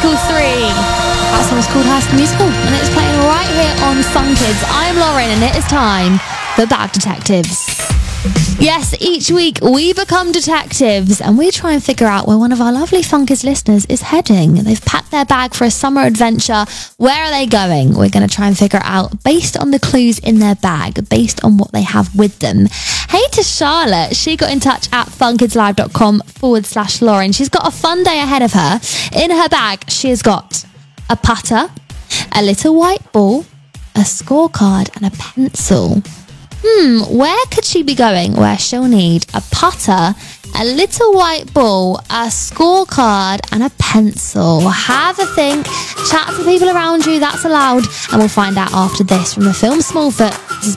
Musical 3. That song's called High School Musical, and it's playing right here on Fun Kids. I'm Lauren, and it is time for Bag Detectives. Yes, each week we become detectives and we try and figure out where one of our lovely Fun Kids listeners is heading. They've packed their bag for a summer adventure. Where are they going? We're going to try and figure it out based on the clues in their bag, based on what they have with them. Hey to Charlotte. She got in touch at funkidslive.com/Lauren. She's got a fun day ahead of her. In her bag, she has got a putter, a little white ball, a scorecard and a pencil. Where could she be going? Where she'll need a putter, a little white ball, a scorecard and a pencil. Have a think, chat to people around you, that's allowed, and we'll find out after this from the film Smallfoot. This is